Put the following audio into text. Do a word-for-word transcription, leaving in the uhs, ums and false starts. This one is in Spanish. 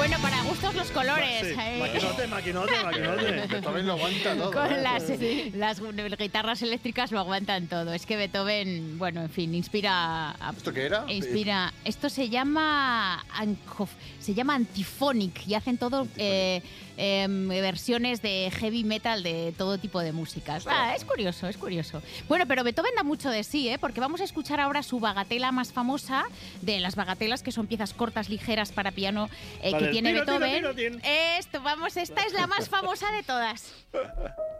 Bueno, para gustos los colores. Sí, ¿eh? maquinote, maquinote, maquinote. Beethoven lo aguanta todo. Con ¿eh? las, las guitarras eléctricas lo aguantan todo. Es que Beethoven, bueno, en fin, inspira... A, ¿Esto qué era? Inspira... Esto se llama... Se llama Antiphonic y hacen todo... Eh, eh, versiones de heavy metal de todo tipo de músicas. Ah, es curioso, es curioso. Bueno, pero Beethoven da mucho de sí, ¿eh? Porque vamos a escuchar ahora su bagatela más famosa, de las bagatelas, que son piezas cortas, ligeras para piano, eh, que tiene tiro, Beethoven. Tiro, tiro, tiro. Esto, vamos, esta es la más famosa de todas.